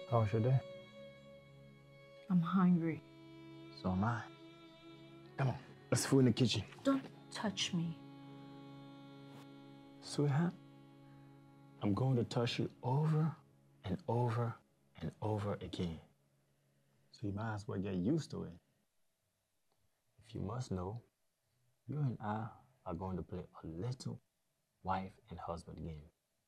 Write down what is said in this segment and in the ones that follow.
How was your day? I'm hungry. So am I. Come on, let's food in the kitchen. Don't touch me. Sweetheart, I'm going to touch you over and over and over again. So you might as well get used to it. If you must know, you and I are going to play a little wife and husband game.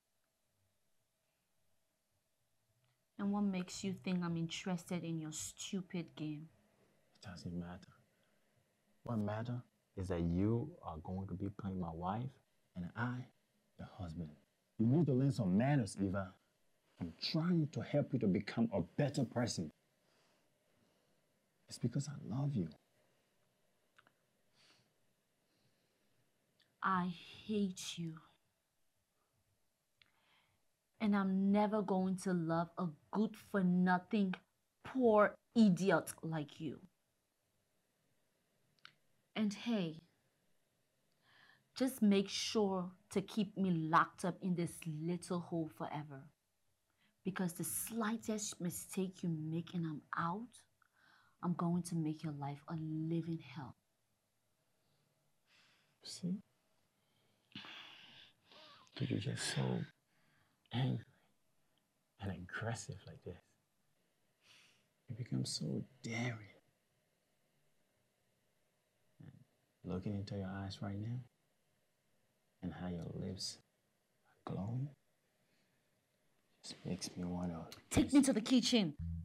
And what makes you think I'm interested in your stupid game? It doesn't matter. What matters is that you are going to be playing my wife and I, the husband. You need to learn some manners, Eva. I'm trying to help you to become a better person. It's because I love you. I hate you. And I'm never going to love a good for nothing, poor idiot like you. And hey, just make sure to keep me locked up in this little hole forever. Because the slightest mistake you make and I'm out, I'm going to make your life a living hell. See? You're just so angry and aggressive like this. You become so daring. And looking into your eyes right now and how your lips are glowing just makes me want to. Take me to the kitchen.